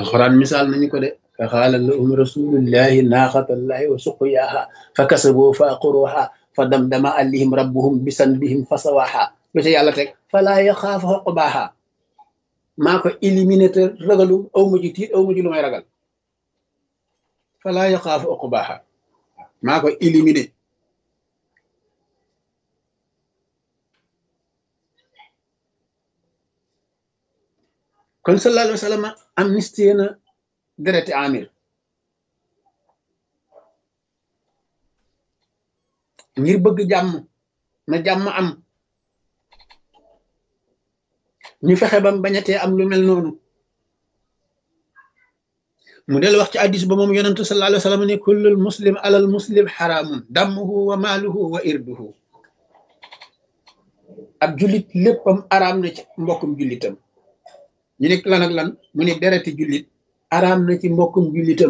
alquran misaal nañu ko de fa qaala lahum rasulullahi naaqatallahi wa suqyaaha fa kasaboo fa aqruha fa damdama alayhim rabbuhum bisanbihim fa sawaaha lu ca yàlla teg falaa yaxaafu uqbaaha maa ko éliminé te ragalu aw ma ci tiit aw ma ci lu may ragal falaa yaxaafu uqbaaha maa ko éliminé kon sallallahu alayhi wa sallam amnistie na dereti amir ngir bëgg jàmm na jàmm am ñu fexe bam bañatee am lu mel noonu mu del wax ci hadiis ba moom yonentu sallallahu alayhi wa sallam ne kullul muslim alal muslim xaraamun damuhu wa maaluhu wa irduhu ab jullit léppam araam na ci mbokkum jullitam ñu ne lan ak lan mu ne dereti jullit araam na ci mbokkum jullitam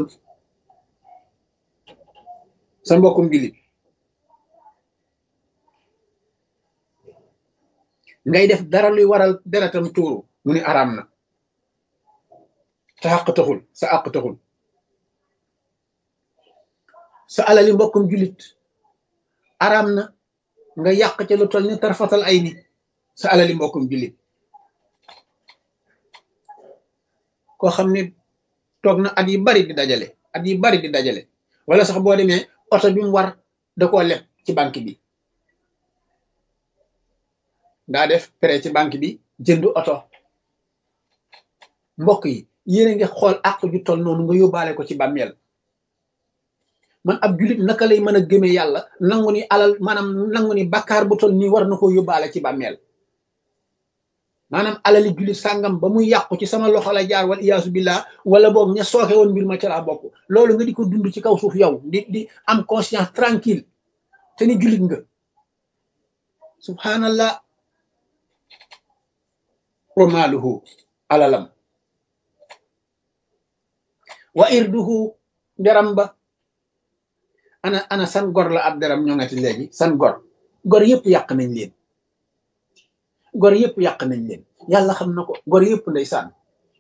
sa mbokkum jullit ngay def dara luy waral deretam tuuru mu ne araam na sa àq taxul sa àq taxul sa alali mbokkum jullit araam na nga yàq ca lu toll ni tarfatal ay ni sa alali mbokkum jullit koo xam ne toog na at yi bari di dajale wala sax boo demee oto bi mu war da koo leb ci banque bi daa def prêt ci banque bi jënd oto mbokk yi yéen a ngi xool àq ju toll noonu nga yóbbaale ko ci bàmmeel man ab jullit naka lay mën a gëmee yàlla nangu ni alal maanaam nangu ni bakkaar bu toll nii war na koo yóbbaale ci bàmmeel maanaam alali jullit sàngam ba muy yàqu ci sama loxo la jaar wal iyaasu billah wala boog ña sooxe woon mbir ma ca laa bokk loolu nga di ko dund ci kaw suuf yow di am conscience tranquille te ni jullit nga subhanallah wa maaluhu alalam wa irduhu deram ba ana san gor la ab deram ñoo ngati léegi san gor yëpp yàq nañ leen gor yëpp yàq nañ leen yàlla xam na ko gor yëpp ndeysaan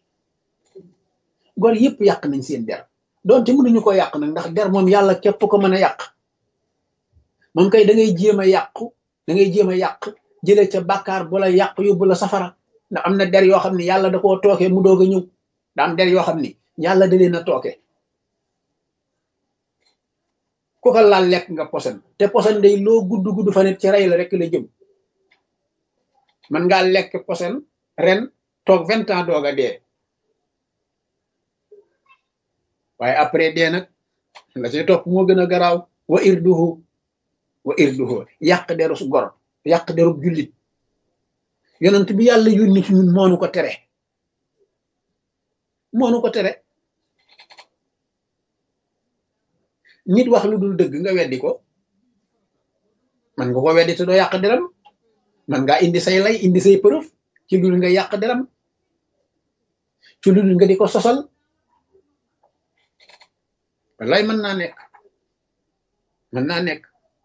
gor yëpp yàq nañ seen der doonte mënuñu ko yàq nag ndax der moom yàlla képp ko mën a yàq moom kay da ngay jéem a yàq jële ca bàkkaar bu la yàq yóbbu la safara ndax am na der yoo xam ne yàlla da koo tooke mu doog a ñëw da am der yoo xam ni yàlla da leen a tooke ku ko laal lekk nga posen te posen day loo gudd fa nit ci rey la rek la jëm man ngaa lekk posen ren toog 20 ans doog a dee waaye après dee nag la ci topp moo gën a garaaw wa irduhu yàq derus gor yàq derub jullit yonent bi yàlla yónni ci ñun moonu ko tere nit wax lu dul dëgg nga weddi ko man nga ko weddi te doo yàq deram man ngaa indi say lay indi say preuve ci lu nga yàq deram ci lu nga di ko sosal wallaay mën naa nekk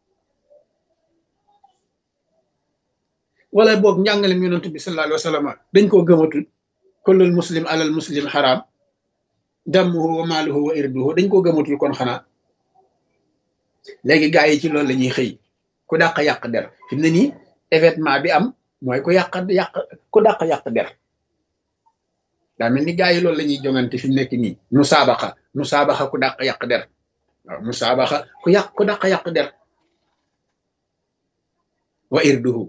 wala boog njàngalem yonent bi sallallahu alayhi wa sallam dañ koo gëmatul kullul muslim alal muslim xaraam damuhu wa maaluhu wa irduhu dañ koo gëmatul kon xanaa léegi gaa yi ci loolu la ñuy xëy ku dàq yàq der fi mu ne nii événement bi am mooy ku dàq yàq der daa mel ni gaa yi loolu la ñuy jongante fi mu nekk nii musaabaxa ku dàq yàq der waaw musaabaxa ku dàq yàq der wa irduhu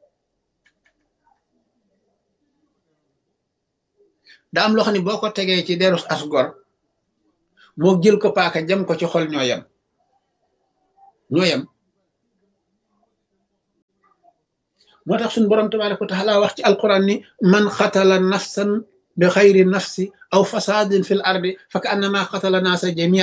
daa am loo xam ne boo ko tegee ci derus as gor moo jël ko paaka jam ko ci xol ñooyam moo tax suñu borom tabaraka wa taala wax ci alquran ni man xatala nafsan bi xayri nafsi aw fasadin fil ardi fa ka annama xatala naasa jamia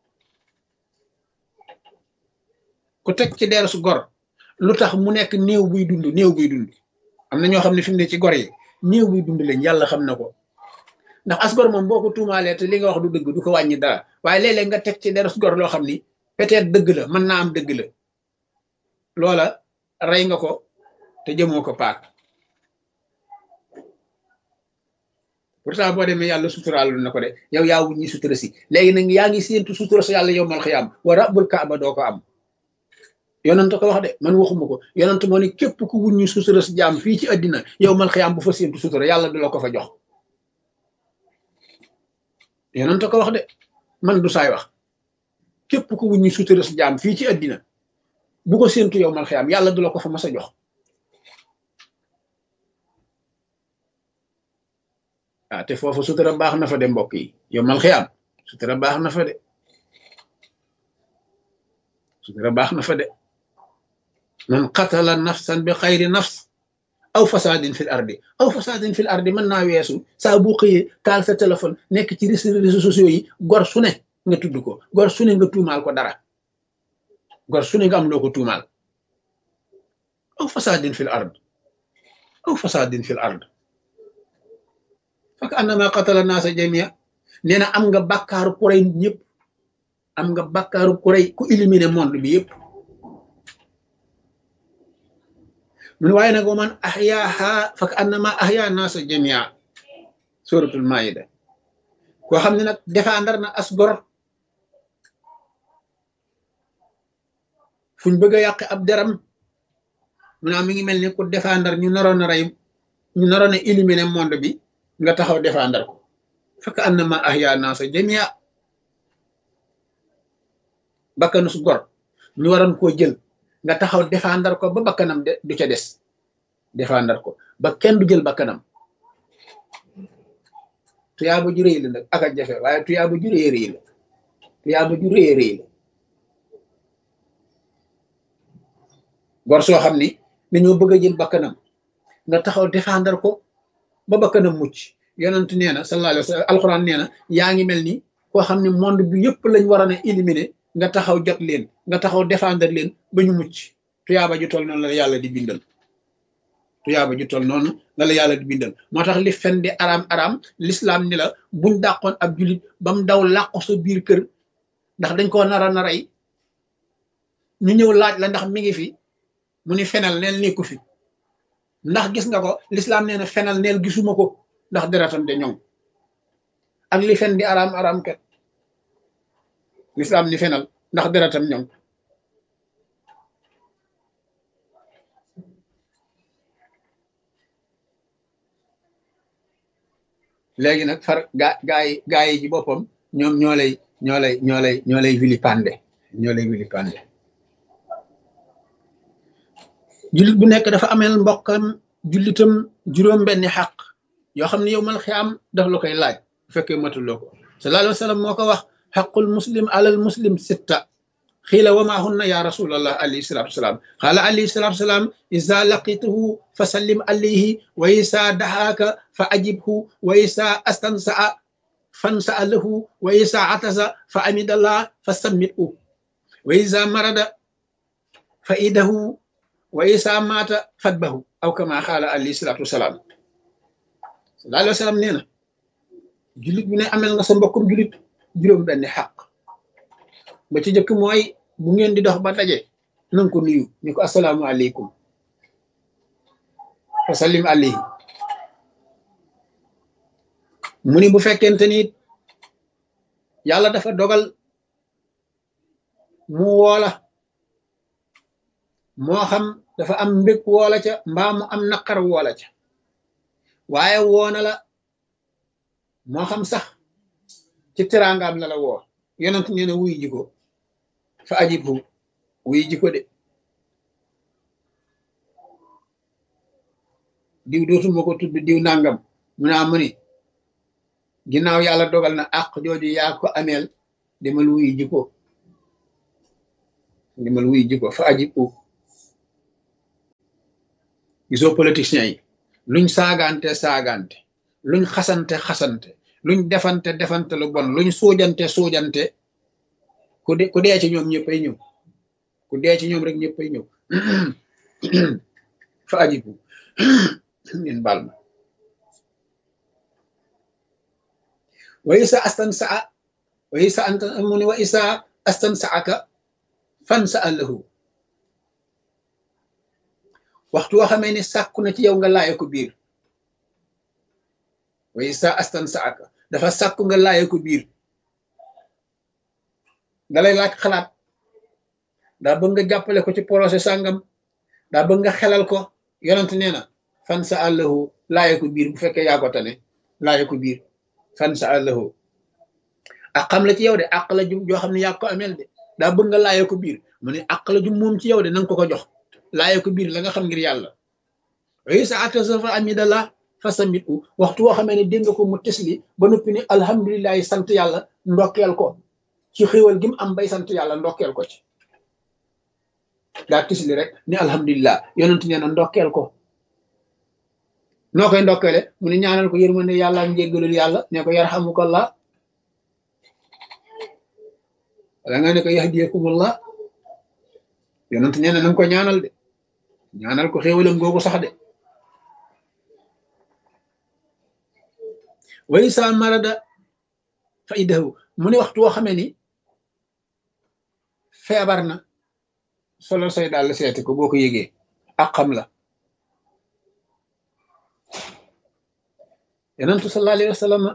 ku teg ci derus gor lu tax mu nekk néew buy dund am na ñoo xam ne fi mu ne ci gor yi néew buy dund lañ yàlla xam na ko ndax as gor moom boo ko tuumaalee te li nga wax du dëgg du ko wàññi dara waaye léeg-léeg nga teg ci derus gor loo xam ni peut-être dëgg la mën naa am dëgg la loola rey nga ko te jëmoo ko paak pourtant boo demee yàlla suturaal na ko de yow yaa wuñ ñi sutura si léegi nag yaa ngi séentu sutura sa yàlla yow mal xiyaam wa rabbul kaaba doo ko am yonent ko wax de man waxuma ko yonent moo ne képp ku wuñ ñi sutura si jaam fii ci àddina yow mal xiyaam bu fa séentu sutura yàlla du la ko fa jox yonent ko wax de man du saay wax képp ku wuñ ñi sutura si jaam fii ci àddina bu ko séentu yow mal xiyaam yàlla du la ko fa mas a jox ah te foofu sutura baax na fa de mbokk yi yow mal xiyaam sutura baax na fa de sutura baax na fa de man qatala nafsan bi xayri nafs aw fasadin fil ardi aw fasadin fil ardi mën naa weesu saa bu xëyee taal sa téléphone nekk ci réseaux sociaux yi gor su ne nga tudd ko gor su ne nga tuumaal ko dara gor su ne nga am loo ko tuumaal aw fasadin fil ard aw fasadin fil ard fak annama qatala naasa jamia nee na am nga bàkkaaru ku rey nit ñëpp am nga bàkkaaru ku rey ku éliminer monde bi yëpp mun waaye nag wa man ahyaaha fak annama ahya naasa jamia suratul maida koo xam ne nag défendre na as gor fuñ bëgg a yàq ab deram mu naa mi ngi mel ni ku défendre ñu naroon a rey ñu naroon a éliminer monde bi nga taxaw défendre ko fekk annama ahya naasa jamia bakkanu su gor ñu waroon koo jël nga taxaw défendre ko ba bakkanam du ca des défendre ko ba kenn du jël bakkanam tuyaaba ju rëy la nag ak a jafe waaye tuyaaba ju rëy rëy la tuyaaba ju rëy rëy la gor soo xam ni dañoo bëgg a jël bakkanam nga taxaw défendre ko ba bakkanam mucc yonent nee na sallallahu alayhi wa sallam alquran nee na yaa ngi mel ni koo xam ne monde bi yëpp lañ waroon a éliminer nga taxaw jot leen nga taxaw défendre leen ba ñu mucc tuyaaba ju toll noonu la yàlla di bindal tuyaaba ju toll noonu la yàlla di bindal moo tax li fen di araam l'islam ni la buñ dàqoon ab julit ba mu daw làqu sa biir kër ndax dañ koo nara na rey ñu ñëw laaj la ndax mi ngi fi mu ni fenal neel nekku fi ndax gis nga ko l'islam nee na fenal neel gisuma ko ndax deretam de ñoŋ ak li fen di araam kat l'islam ni fenal ndax deretam ñoŋ léegi nag far gaa yi ci boppam ñoom ñoo lay vilipande jullit bu nekk dafa ameel mbokkam jullitam juróom benni xaq yoo xam ne yow mal xiyaam daf la koy laaj bu fekkee matuloo ko sallallahu alayhi wa sallam moo ko wax xaqul muslim alal muslim sitta xiila wa maa hunna ya rasulallah alayhi salatu wasalaam xaala alayhi salatu wasalaam isa laqituhu fa sallim alayhi wa isa dahaaka fa ajibhu wa isa astansaa fansaa lahu wa isa atasa fa amidallah fa sammithu wa isa marada fa idahu wa isa maata fatbahu aw kama xaala alayhi salatu wasalaam sallallahu alayhi wa sallam nee na jullit bu ne amel nga sa mbokkum jullit juróom benni xaq ba ci jëkk mooy bu ngeen di dox ba daje nanga ko nuyu ni ko assalaamu aleykum fa sallim alayhi mu ni bu fekkente ni yàlla dafa dogal mu woola moo xam dafa am mbég woola ca mbaa mu am naqar woola ca waaye woona la moo xam sax ci teraangaam la woo yonent nee na wuy ji ko fa ajibhu wuy ji ko de diw dootuma ko tudd diw nangam mu naa mu ni ginnaaw yàlla dogal na àq jooju yaa ko ameel demal wuy ji ko fa ajibhu gisoo politiciens yi luñ saagante luñ xasante luñ defante lu bon luñ suujante ku dee ci ñoom ñëppay ñëw ku dee ci ñoom rek ñëppay ñëw fa ajibu ngeen baal ma wa isa astan saaka fan sa allahu waxtu woo xamee ne sàkku na ci yow nga laaye ko biir wa isa astan saaka dafa sàkku nga laaye ko biir dalay laaj xalaat daa bëgg nga jàppale ko ci projet sàngam daa bëgg nga xelal ko yonent nee na fan sa àllahu laaye ko biir bu fekkee yaa ko tane laaye ko biir fan sa àllahu ak xam la ci yow de àq la jum joo xam ne yaa ko ameel de daa bëgg nga laaye ko biir mu ne àq la jum moom ci yow de nanga ko jox laaye ko biir la nga xam ngir yàlla way sa atasafa amidallah fasamit u waxtu woo xamee ne dégg nga ko mu tesli ba noppi ni alhamdulilahi sant yàlla ndokkeel ko ci xéwal gi mu am bay sant yàlla ndokkeel ko ci daa tisli rek ni alhamdulilah yonent nee na ndokkeel ko noo koy ndokkeele mu ne ñaanal ko yërmande yàlla ak njéggalul yàlla ne ko yarhamukallah wala nga ne ko yahdiyakumullah yonent nee na nanga ko ñaanal de ñaanal ko xéewalam googu sax de wa isa marada fa idahu mu ne waxtu woo xamee ni feebar na solo say daal seeti ko boo ko yégee ak xam la yonentu sallallahu alayhi wa sallam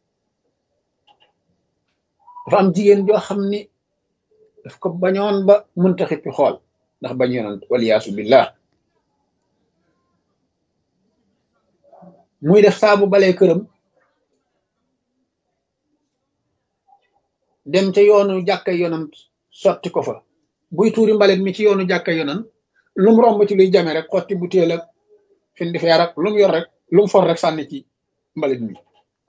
dafa am jigéen joo xam ni daf ko bañoon ba munta xippi xool ndax bañ yonent waliyaasu billah muy def saabu balee këram dem ca yoonu jàkka yonent sotti ko fa buy tuuri mbalit mi ci yoonu jàkka yonent lu mu romb ci luy jame rek xotti butéel ak findi feer ak lu mu yor rek lu mu for rek sànni ci mbalit mi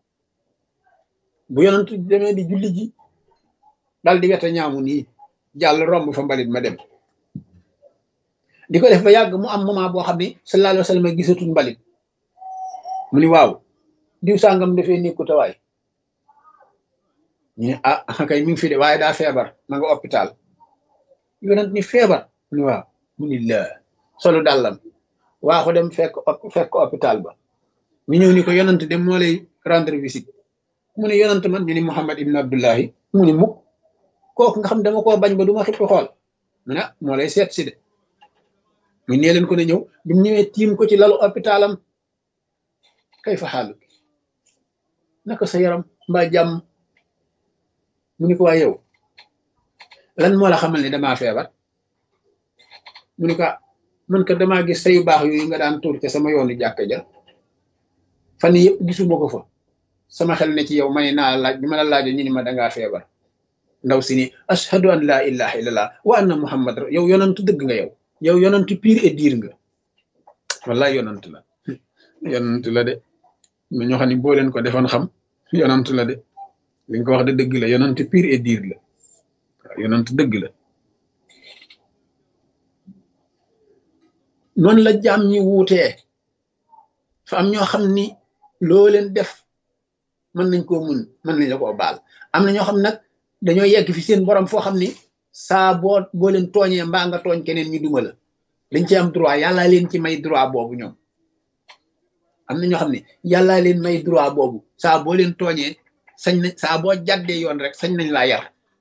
bu yonent demee di julli ji dal di wete ñaamu nii jàll romb fa mbalit ma dem di ko def ba yàgg mu am moment boo xam ne sallallahu alayhi wa sallam gisatuñ mbalit mu ni waaw diw sàngam dafee nekku tawaay ñu ne ah kay mi ngi fi de waaye daa feebar ma nga hôpital yonent ni feebar mu ni waaw mu ni la solu dàllam waa ko dem fekk hôpital ba ñu ñëw ni ko yonent dem moo lay rendre visite mu ne yonent man ñu ni Muhammad ibn Abdullahi mu ni mukk kooku nga xam dama koo bañ ba du ma xippi xool mu ne moo lay seet si de mu nee leen ko ne ñëw bi mu ñëwee tiim ko ci lalu hôpitalam kay fa xaalu naka sa yaram mbaa jàmm mu ni ko waa yow lan moo la xamal ni damaa feebar mu ni ko man ka damaa gis sayu baax yooyu nga daan tuur te sama yoonu jàkka ja fan yëpp gisuma ko fa sama xel ne ci yow ma ne naa la laaj bi ma la laajee ñu ni ma dangaa feebar ndaw si ni ashhadu an laa ilaha illallah wa anna muhammad yow yonantu dëgg nga yow yonantu pire et dire nga wallahi yonantu la yonantu la de ma ñoo xam ne boo leen ko defoon xam yonantu la de li nga ko wax de dëgg la yonantu pire et dire la waaw yonantu dëgg la noonu la jaam ñi wuutee fa am ñoo xam ni loo leen def mën nañ koo mun mën nañ la koo baal am na ñoo xam nag dañoo yegg fi seen borom foo xam ni saa boo leen tooñee mbaa nga tooñ keneen ñu duma la dañ ci am droit yàllaa leen ci may droit boobu ñoom am na ñoo xam ne yàllaa leen may droit boobu saa boo leen tooñee sañ nañ saa boo jàddee yoon rek sañ nañ laa yar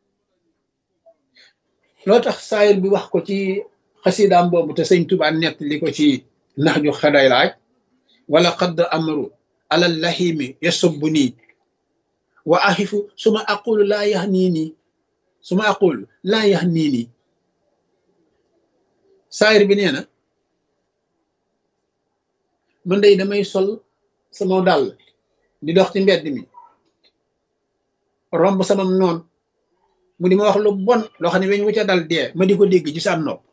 loo tax saayir bi wax ko ci xasidaam boobu te sëñ Tuubaa nett li ko ci nax ju xaday laaj wala xadd amru alal lahimi yasubbu nii wa axifu suma aqulu laa yax nii nii suma aqulu laa yax nii nii saayir bi nee na man day damay sol sama dàll di dox ci mbedd mi romb sama noon mu di ma wax lu bon loo xam ne weñ wu ca dal dee ma di ko dégg ci sa nopp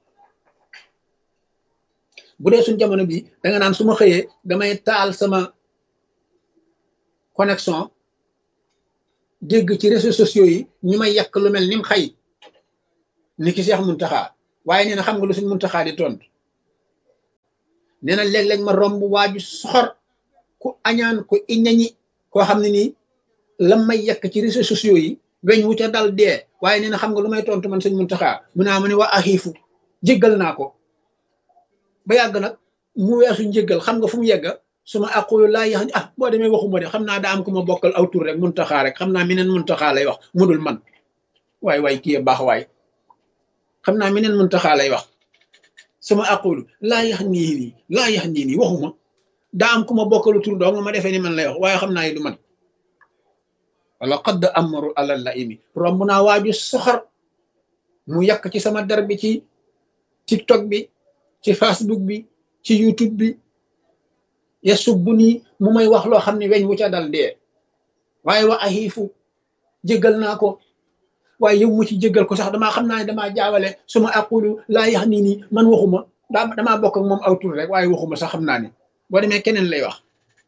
bu dee suñ jamono bi da nga naan su ma xëyee damay taal sama connexion dégg ci réseaux sociaux yi ñu may yàq lu mel ni mu xay ni ki Seex Muntaxa waaye nee na xam nga lu suñ Muntaxa di tontu nee na léeg-léeg ma romb waaju soxor ku añaan ku iñañi koo xam ne nii lam may yàq ci réseaux sociaux yi weñ wu ca dal dee waaye nee na xam nga lu may tontu man suñ Muntaxa mu naa mu ne waa axiifu jéggal naa ko ba yàgg nag mu weesu njéggal xam nga fu mu yegga suma aqulu laa yax boo demee waxuma de xam naa daa am ku ma bokkal aw tur rek Muntaxa rek xam naa meneen Muntaxa lay wax mudul man waay kii baax waay xam naa meneen Muntaxa lay wax suma aqulu laa yax nii waxuma daa am ku ma bokkalu tur dong ma defee ni man lay wax waaye xam naa yi du man wala qad amaru ala la imi romb naa waaju soxor mu yàq ci sama der bi ci TikTok bi ci Facebook bi ci YouTube bi ya subbu nii mu may wax loo xam ne weñ wu ca dal dee waaye wa ahiifu jéggal naa ko waaye yow mu ci jéggal ko sax damaa xam naa ne damaa jaawale su ma aqulu laa yax nii nii man waxuma damaa bokk ak moom aw tur rek waaye waxuma sax xam naa ne boo demee keneen lay wax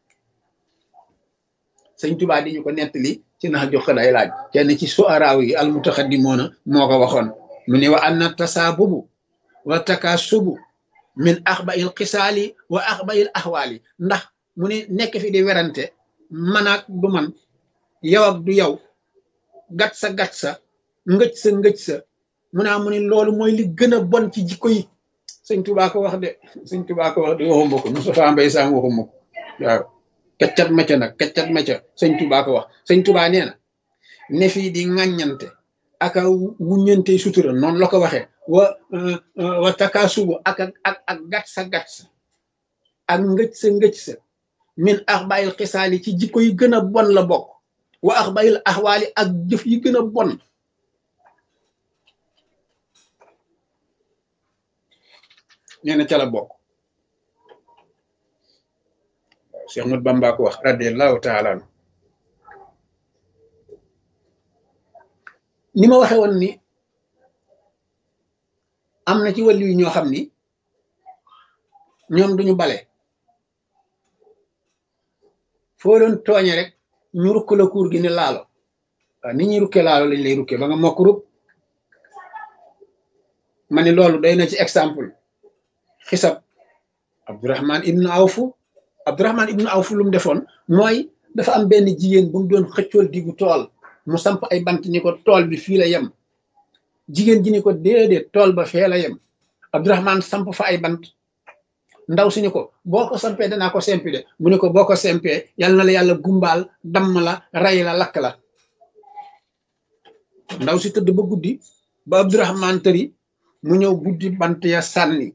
sëñ Tuubaa di ñu ko nettali ci nax jox ay laaj kenn ci suaraaw yi al mutaxaddimoona moo ko waxoon mu ne wa anna tasaabubu wa takaasubu min axbail xisaali wa axbail axwaali ndax mu ne nekk fi di werante man ak du man yow ak du yow gat sa ngëj sa mu naa mu ne loolu mooy li gën a bon ci jikko yi sëñ Tuubaa ko wax de sëñ Tuubaa ko wax de waxuma ko Moustapha Mbaye Sam waxuma ko waaw kaccat ma ca nag kaccat ma ca sëñ Tuubaa ko wax sëñ Tuubaa nee na ne fii di ŋàññante aka wuññante sutura noonu la ko waxee wa takaasubu ak gat sa ak ngëj sa min axbayil xisaali ci jikko yi gën a bon la bokk wa axbayil axwaali ak jëf yi gën a bon nee na ca la bokk Cheikh Ahmad Bamba ko wax radiallahu taala anhu ni ma waxe woon ni am na ci wàllu yi ñoo xam ni ñoom duñu bale foo doon tooñe rek ñu rukk la kuur gi ni laalo waaw ni ñuy rukke laalo lañ lay rukke ba nga mokk rub ma ne loolu doy na ci exemple xisab Abdurahman ibnu Awfu lu mu defoon mooy dafa am benn jigéen bu mu doon xëccool diggu tool mu samp ay bant ni ko tool bi fii la yem jigéen ji ni ko déedéet tool ba fee la yem Abdurahman samp fa ay bant ndaw si ni ko boo ko sampee danaa ko sempi de mu ne ko boo ko sempee yal na la yàlla gumbaal damm la ray la lakk la ndaw si tëdd ba guddi ba Abdurahman tëri mu ñëw buddi bant ya sànni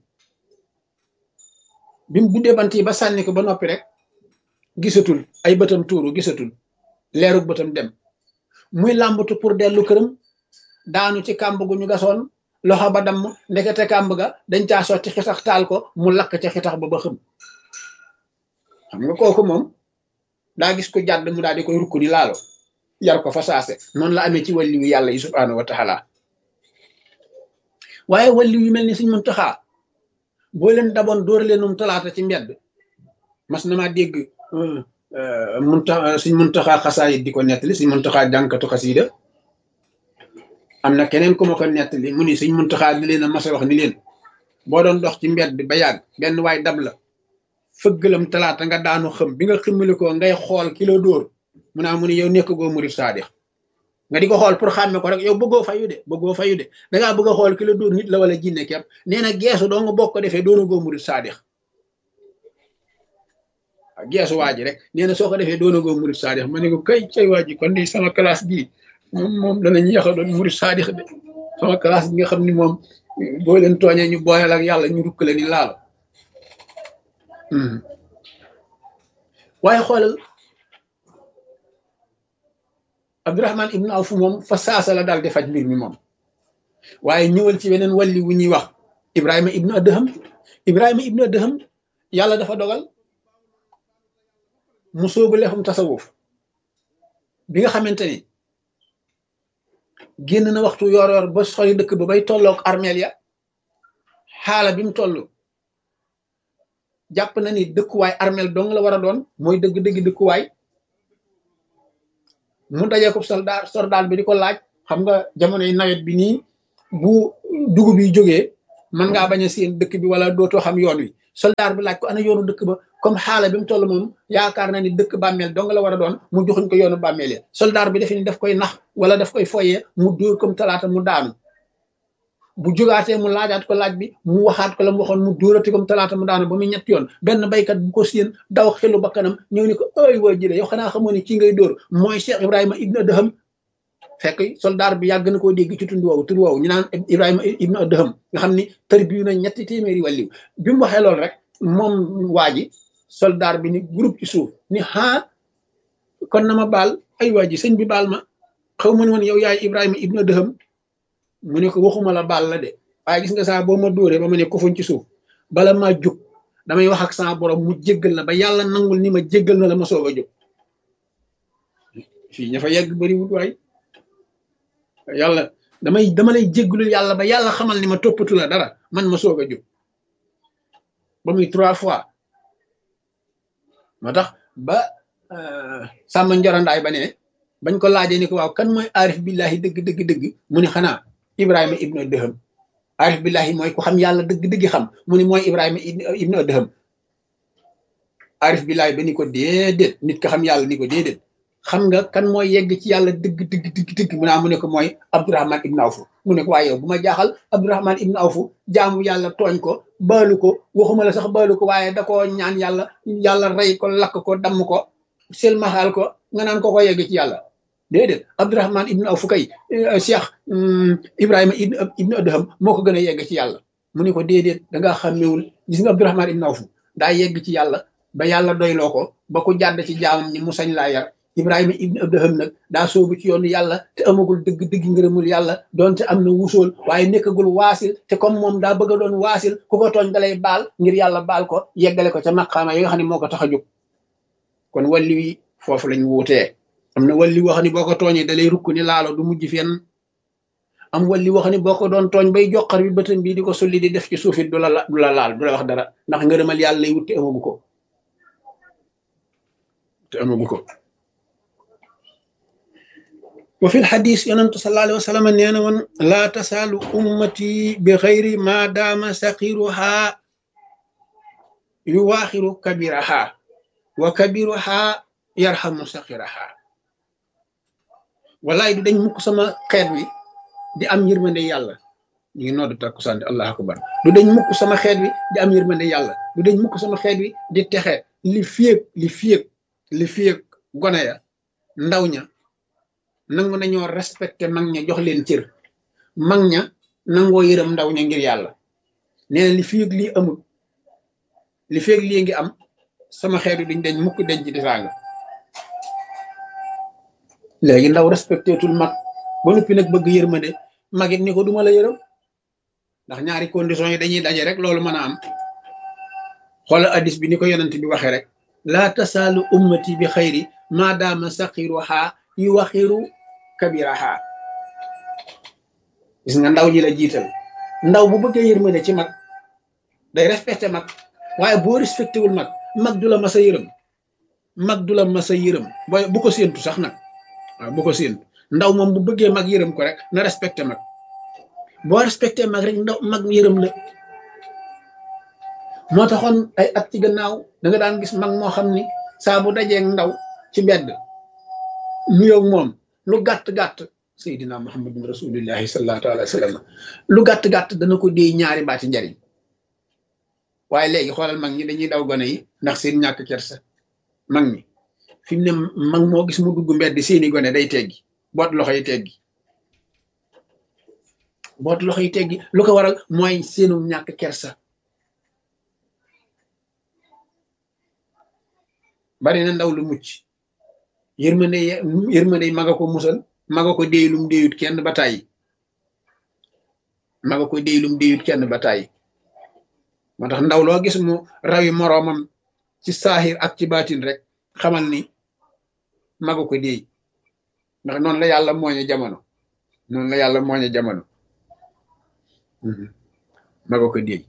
bi mu buddee bant yi ba sànni ko ba noppi rek gisatul ay bëtam tuuru gisatul leerug bëtam dem muy làmbatu pour dellu këram daanu ci kàmb gu ñu gasoon loxo ba damm ndekete kàmb ga dañ caa sotti xitax taal ko mu lakk ca xitax ba xëm xam nga kooku moom daa gis ko jàdd mu daal di koy rukk ni laalo yar ko fa saase noonu la amee ci wàlli yu yàlla yi subhaanahu wa taala waaye wàlli yu mel ni Sëñ Muntaxaa boo leen daboon dóor leenum talaata ci mbedd mas na maa dégg Sëñ Muntaxaa xasaayit di ko nettali Sëñ Muntaxaa jànkatu xasiida am na keneen ku ma ko nettali mu ni Sëñ Muntaxaa di leen a mas a wax ni leen boo doon dox ci mbedd ba yàgg benn waay dab la fëggalam talaata nga daanu xëm bi nga ximmali ko ngay xool kilo dóor mu naa mu ni yow nekk goo murit saadix nga di ko xool pour xàmme ko rek yow bëggoo fayu de dangaa bëgg a xool kilo dóor nit la wala jinne kepp nee na geesu doo nga bokk ko defee doona goo murit saadix waaw geesu waa ji rek nee na soo ko defee doona goo murit saadix ma ne ko kay cay waa ji kon di sama classe bii moom danañu yaxa doon murit saadix de sama classe bi nga xam ni moom boo leen tooñee ñu booleel ak yàlla ñu rukkale ni laalo waaye xoolal Abdurahman ibnu Awf moom fa saasa la daal di faj mbir mi moom waaye ñëwal ci weneen wàlli wu ñuy wax Ibrahima ibnu Adham yàlla dafa dogal mu sóobu lexum tasawuf bi nga xamante ni génn na waxtu yor ba sori dëkk ba bay tolloog armeel ya xaala bi mu toll jàpp na ni dëkkuwaay armeel dong la war a doon mooy dëgg-dëgg dëkkuwaay mu dajee ko soldaar bi di ko laaj xam nga jamonoy nawet bi nii bu dugub yi jógee mën ngaa bañ a seen dëkk bi wala dootoo xam yoon wi soldaar bi laaj ko ana yoonu dëkk ba comme xaala bi mu toll moom yaakaar na ni dëkk bàmmeel dong la war a doon mu joxuñ ko yoonu bàmmeel ya soldaar bi defe ni daf koy nax wala daf koy foyee mu dóor comme talaata mu daanu bu jógaatee mu laajaat ko laaj bi mu waxaat ko la mu waxoon mu dóorati comme talaata mu daanu ba muy ñetti yoon benn baykat bu ko séen daw xelu bakkanam ñëw ni ko ay waa jële yow xanaa xamoo ni kii ngay dóor mooy Cheikh Ibrahima ibnu Adham fekk soldaar bi yàgg na koo dégg ci tund woowu tur woowu ñu naan Ibrahima ibnu Adham nga xam ni tërbiyu na ñetti téeméeri wàlliw bi mu waxee loolu rek moom waa ji soldaar bi ni groupe ci suuf ni kon na ma baal ay waa ji sëñ bi baal ma xaw ma ne woon yow yaay Ibrahima ibnu Adham mu ne ko waxuma la baal la de waaye gis nga saa boo ma dóoree ba ma ne ko fuñ ci suuf bala maa jóg damay wax ak sama borom mu jéggal la ba yàlla nangul ni ma jéggal na la ma soog a jóg fii ña fa yegg bëriwut waay yàlla dama lay jéggalul yàlla ba yàlla xamal ni ma toppatu la dara man ma soog a jóg ba muy 3 fois moo tax ba sàmm njorandaay ba ne bañ ko laajee ni ko waaw kan mooy aarif billahi dëgg mu ne xanaa Ibrahima ibnu Adham aarif billahi mooy ku xam yàlla dëgg xam mu ne mooy Ibrahima ibnu Adham aarif billahi ba ni ko déedéet nit ka xam yàlla ni ko déedéet xam nga kan mooy yegg ci yàlla dëgg mu naa mu ne ko mooy Abdurahman ibnu Awfu mu ne ko waaye yow bu ma jaaxal Abdurahman ibnu Awfu jaamu yàlla tooñ ko baalu ko waxuma la sax baalu ko waaye da koo ñaan yàlla rey ko lakk ko damm ko selmaxaal ko nga naan ko yegg ci yàlla déedéet Abdurahman ibnu Awfu kay Cheikh Ibrahima ibnu Adham moo ko gën a yegg ci yàlla mu ne ko déedéet dangaa xàmmewul gis nga Abdurahman ibnu Awfu daa yegg ci yàlla ba yàlla doyloo ko ba ku jàdd ci jaamam ni mu sañ laa yar Ibrahima ibnu Adham nag daa soobu ci yoonu yàlla te amagul dëgg ngërëmul yàlla doonte am na wusool waaye nekkagul waasil te comme moom daa bëgg a doon waasil ku ko tooñ dalay baal ngir yàlla baal ko yeggale ko ca maqaama yi nga xam ne moo ko tax a jóg kon walli wi foofu lañ wuutee am na walli woo xam ne boo ko tooñee dalay rukk ni laalo du mujj fenn am walli woo xam ne boo ko doon tooñ bay joxar bi bëtam bii di ko sulli di def ci suufit du la laal du la wax dara ndax ngërëmal yàlla lay wut te amagu ko wa fi lxadis yonentu sallallahu alayhi wa sallam nee na woon laa tasaalu ummati bi xayri ma daama saqiruha yuwaaxiru kabiraha wa kabiruha yarxamu saqiraha walaay du dañ mukk sama xeet wi di am yërmande yàlla ñu ngi noddu takkusaan di allahu akbar du dañ mukk sama xeet wi di am yërmande yàlla du dañ mukk sama xeet wi di texe li fiyeeg gone ya ndaw ña nangu nañoo respecté mag ña jox leen cër mag ña nangoo yërëm ndaw ña ngir yàlla nee na li fiyeeg lii amul li fiyeeg lii ngi am sama xeet wi duñ dañ mukk denc di saaga léegi ndaw respecté tul mag ba noppi nag bëgg yërmande mag it ni ko duma la yërëm ndax ñaari conditions yi dañuy daje rek loolu mën a am xoolal addis bi ni ko yonent bi waxee rek laa tasaalu ummati bi xayri maadaama saqiruha yuwaxiru kabiraha gis nga ndaw ñi la jiital ndaw bu bëggee yërmande ci mag day respecté mag waaye boo respecté wul mag du la mas a yërëm mag du la mas a yërëm booy bu ko séentu sax nag waaw bu ko séentu ndaw moom bu bëggee mag yërëm ko rek na respecté mag boo respecté mag rek ndaw mag yërëm la moo taxoon ay at ci gannaaw da nga daan gis mag moo xam ni saa bu dajeeg ndaw ci mbedd nuyoog moom lu gàtt-gàtt Seydina Muhammadun rasulillahi sallallahu alayhi wa sallam lu gàtt-gàtt dana ko déy ñaari baati njariñ waaye léegi xoolal mag ñi dañuy daw gone yi ndax seen ñàkk kersa mag ñi fi mu ne mag moo gis mu dugg mbedd seeni gone day teggi boot loxo yi teggi lu ko waral mooy seenu ñàkk kersa bari na ndaw lu mucc yërmande maga ko musal maga ko déylum déyut kenn ba tàyyi moo tax ndaw loo gis mu rawi moroomam ci saaxir ak ci baatin rek xamal ni maga ko déy ndax noonu la yàlla mooñe jamono maga ko déy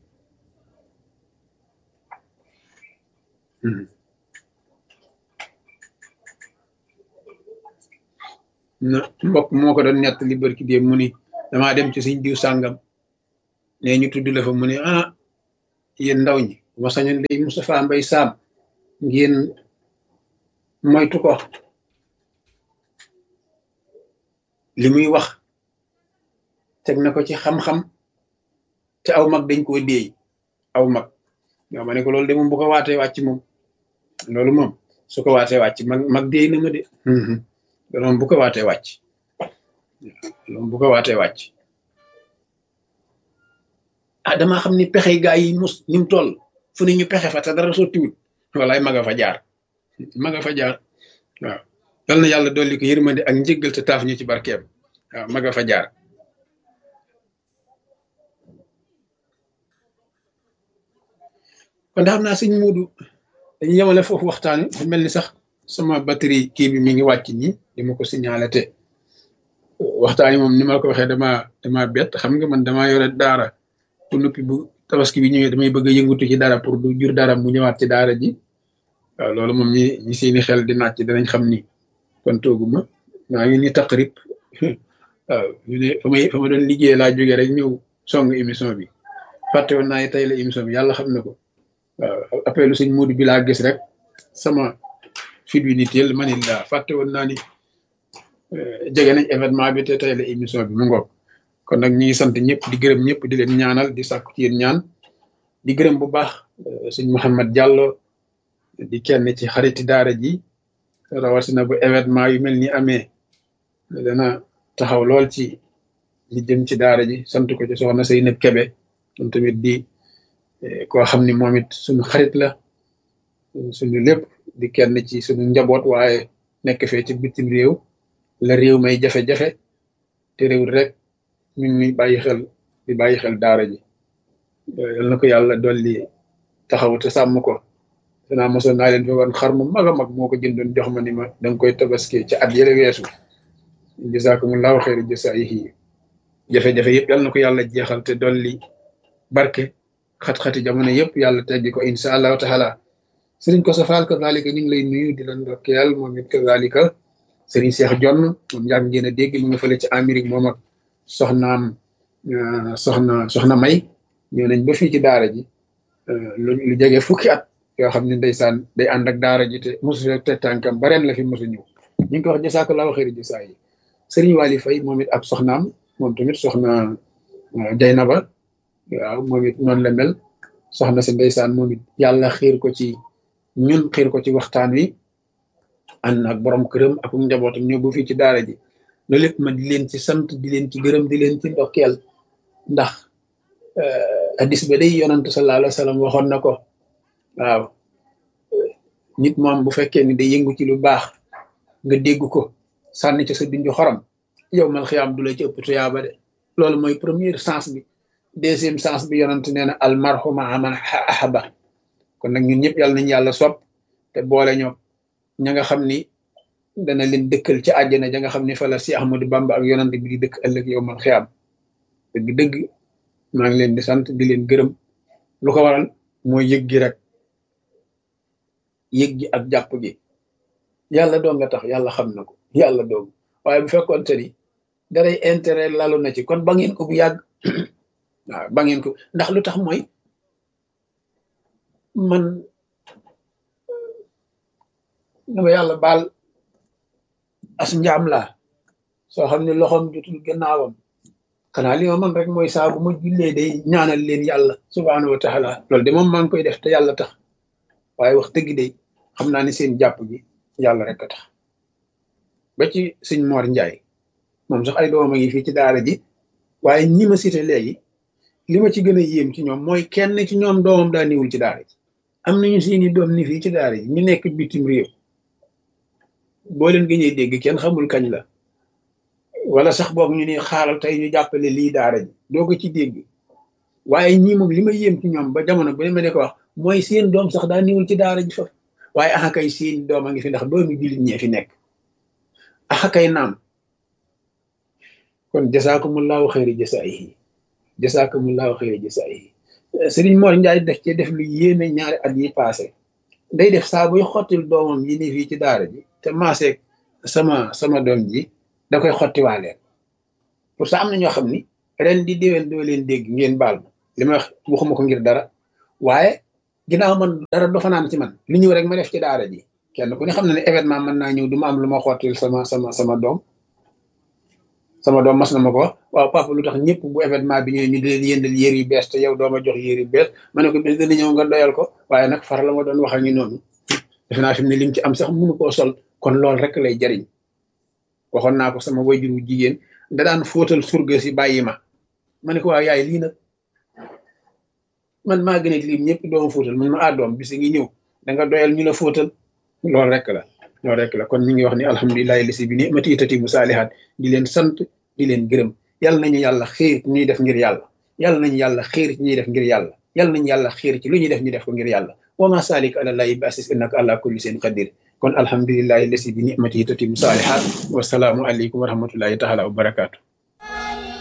na mbokk moo ko doon nett li barki dee mu ni damaa dem ci suñ diw sàngam ne ñu tudd la fa mu ne yéen ndaw ñi ma sañoon day Moustapha Mbaye Sam ngeen moytu ko li muy wax teg na ko ci xam-xam te aw mag dañ koo déey aw mag nga ma ne ko loolu de moom bu ko waatee wàcc moom loolu moom su ko waatee wàcc mag déey na ma de loolu bu ko waatee wàcc damaa xam ni pexe gaa yi mus ni mu toll fu ne ñu pexe fa te dara sottiwut walaay maga fa jaar maga fa jaar waaw yal na yàlla dolli ko yërmande ak njëggal te taaf ñu ci barkeem waaw maga fa jaar kon xam naa sëñ Muudu dañu yemale foofu waxtaan wi mel ni sax sama batterie kii bi mi ngi wàcc nii di ma ko signalé te waxtaan yi moom ni ma la ko waxee dama bett xam nga man damaa yore daara bu noppi bu tabaski bi ñëwee damay bëgg a yëngutu ci dara pour du jur dara mu ñëwaat ci daara ji waaw loolu moom ñi seeni xel di nàcc danañ xam ni kon tooguma maa ngi ni taqrib waaw ñu ne fa ma doon liggéey laa jógee rek ñëw song émission bi fàtte woon naa tey la émission bi yàlla xam na ko waaw appelu sëñ Modou bi laa gis rek sama fit wi ni teel ma ni laa fàtte woon naa ni jege nañ événement bi te tey la émission bi mu ngoog kon nag ñi ngi sant ñëpp di gërëm ñëpp di leen ñaanal di sàkku ci yéen ñaan di gërëm bu baax sëñ Mouhamed Diallo di kenn ci xariti daara ji rawatina bu événement yu mel ni amee dana taxaw lool ci li jëm ci daara ji sant ko ci soxna Seynab Kebe moom tamit di koo xam ni moom it suñu xarit la suñu lépp di kenn ci suñu njaboot waaye nekk fee ci bitim réew la réew may jafe-jafe te réew rek ñu ngi bàyyi xel di bàyyi xel daara ji yal na ko yàlla dolli taxaw te sàmm ko danaa mosoon naa leen fi woon xar mu mag a mag moo ko jëndoon jox ma ni ma danga koy tabaski ci at yële weesu jazakumullahu xayra jasaayihi jafe-jafe yëpp yal na ko yàlla jeexal te dolli barke xat-xati jamono yëpp yàlla teggi ko insha allahu taala sëriñ ko safaal kazalika ñu ngi lay nuyu di la ndokkeel moom it kazalika sëriñ Cheikh Jonn moom yàgg ngeen a dégg mu nga fële ci Amérique moom ak soxnaam soxna May ñëw nañ ba fii ci daara ji lu jege fukki at yoo xam ne ndeysaan day ànd ak daara ji te mosu rek te tànkam ba ren la fi mosu ñëw ñu ngi ko wax jasakallahu xayri jasaa yi sëriñ Wali Fay moom it ak soxnaam moom tamit soxna Jaynaba waaw moom it noonu la mel soxna si ndeysaan moom it yàlla xiir ko ci ñun xiir ko ci waxtaan wi ànd ak borom këram ak njabootam ñëw ba fii ci daara ji loolu lépp ma di leen ci sant di leen ci gërëm di leen ci ndokkeel ndax hadis ba day yonantu sallallahu alayhi wa sallam waxoon na ko waaw nit moom bu fekkee ni day yëngu ci lu baax nga dégg ko sànni ci sa dunju xorom yow mal xiyaam du la ci ëpp tuyaaba de loolu mooy première sens bi deuxième sens bi yonant nee na al marhu ma'a man ahaba kon nag ñun ñëpp yàlla nañ yàlla sopp te boole ñoo ña nga xam ni dana leen dëkkal ci àjjana ja nga xam ni fa la si Ahmadou Bamba ak yonant bi di dëkk ëllëg yow mal xiyaam dëgg maa ngi leen di sant di leen gërëm lu ko waral mooy yëg gi rek yëg gi ak jàpp gi yàlla doon nga tax yàlla xam na ko yàlla doom waaye bu fekkoon te ni daray intérêt lalu na ci kon ba ngeen ko bu yàgg waaw ba ngeen ko ndax lu tax mooy man dama yàlla baal as njaam laa soo xam ne loxoom jotul gannaawam xanaa li ma man rek mooy saa bu ma jullee day ñaanal leen yàlla subhaanahu wa taala loolu de moom maa ngi koy def te yàlla tax waaye wax dëgg de xam naa ne seen jàpp gi yàlla rek a tax ba ci sëñ Mor Njaay moom sax ay doomam a ngi fii ci daara ji waaye ñi ma cité léegi li ma ci gën a yéem ci ñoom mooy kenn ci ñoom doomam daa niwul ci daara ji am nañu seeni doom ni fii ci daara ji ñu nekk bitim réew boo leen gëñee dégg kenn xamul kañ la wala sax boog ñu ne xaaral tey ñu jàppale lii daara ji doo ko ci dégg waaye ñii moom li ma yéem ci ñoom ba jamono bu ne ma ne ko wax mooy seen doom sax daa niwul ci daara ji fa waaye axa kay seen doom a ngi fi ndax doomi jullit ñee fi nekk axa kay naam kon jasaakumullahu xayri jasaayihi jasaakumullahu xayri jasaayihi Sëriñ Mor Njaay def ci def lu yéeme ñaari at yi passé day def saa buy xottil doomam yi ni fii ci daara ji te maaseeg sama doom ji da koy xottiwaaleen pour ça am na ñoo xam ni ren di déwén doo leen dégg ngeen baal ma li ma wax waxuma ko ngir dara waaye ginnaaw man dara do fanaan ci man li ñëw rek ma def ci daara ji kenn ku ne xam na ne événement mën naa ñëw du ma am lu ma xottil sama doom mas na ma ko wax waaw papa lu tax ñëpp bu événement bi ñëwee ñu di leen yëndal yére yu bees te yow dooma jox yére yu bees ma ne ko bis dana ñëw nga doyal ko waaye nag far la ma doon wax ak ñu noonu defe naa fi mu ne lim ci am sax mënu koo sol kon loolu rek lay jariñ waxoon naa ko sama wayjuru jigéen da daan fóotal surga si bàyyi ma ne ko waaw yaay lii nag man maa gën a lim ñëpp dooma fóotal man ma doom bis ngi ñëw da nga doyal ñu la fóotal loolu rek la loolu rek la kon ñu ngi wax ni alhamdulilahi lasi bi ni'mati tatimu saalihaat di leen sant di leen gërëm yàlla nañu yàlla xiir ci ñuy def ngir yàlla yàlla nañu yàlla xiir ci ñuy def ngir yàlla yàlla nañu yàlla xiir ci lu ñuy def ñu def ko ngir yàlla wa ma salik ala llahi bi asis innaka ala kulli shay'in qadir kon alhamdulilahi lasi bi ni'mati tatimu saalihaat wasalaamu aleykum wa rahmatullahi taala wa barakaatu